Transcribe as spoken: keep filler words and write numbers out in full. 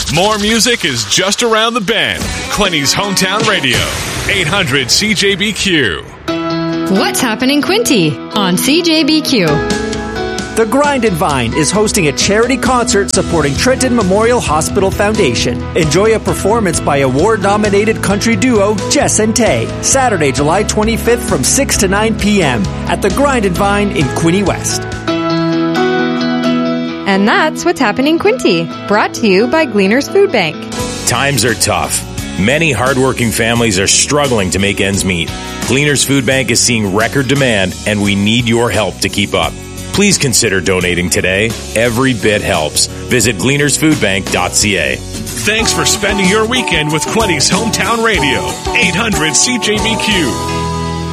More music is just around the bend. Quinny's Hometown Radio, eight hundred C J B Q. What's happening, Quinty, on C J B Q? The Grind and Vine is hosting a charity concert supporting Trenton Memorial Hospital Foundation. Enjoy a performance by award-nominated country duo Jess and Tay, Saturday, July twenty-fifth from six to nine p.m. at the Grind and Vine in Quinny West. And that's What's Happening, Quinty, brought to you by Gleaners Food Bank. Times are tough. Many hardworking families are struggling to make ends meet. Gleaners Food Bank is seeing record demand, and we need your help to keep up. Please consider donating today. Every bit helps. Visit gleaners food bank dot c a. Thanks for spending your weekend with Quinny's Hometown Radio, eight hundred C J B Q.